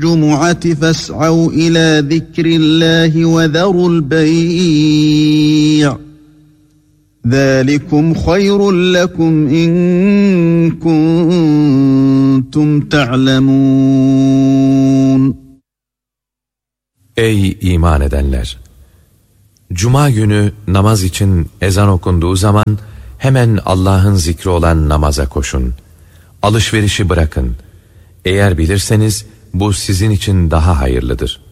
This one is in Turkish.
الجمعة فاسعوا إلى ذكر الله وذروا البيع ذلكم خير لكم إن كنتم تعلمون. Ey iman edenler! Cuma günü namaz için ezan okunduğu zaman hemen Allah'ın zikri olan namaza koşun. Alışverişi bırakın. Eğer bilirseniz bu sizin için daha hayırlıdır.